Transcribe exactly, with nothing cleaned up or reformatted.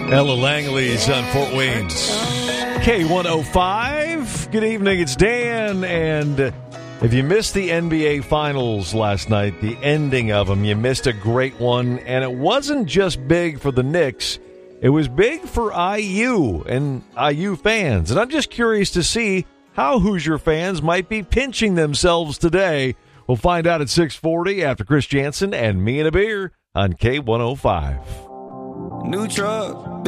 Ella Langley's on Fort Wayne's K one oh five. Good evening, it's Dan. And if you missed the N B A Finals last night, the ending of them, you missed a great one. And it wasn't just big for the Knicks. It was big for I U and I U fans. And I'm just curious to see how Hoosier fans might be pinching themselves today. We'll find out at six forty after Chris Jansen and Me and a Beer on K one oh five. New truck.